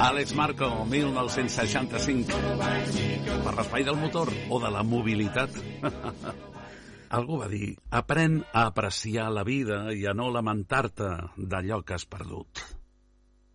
Àlex Marco, 1965. Per l'espai del motor o de la mobilitat. Algú va dir, aprèn a apreciar la vida i a no lamentar-te d'allò que has perdut.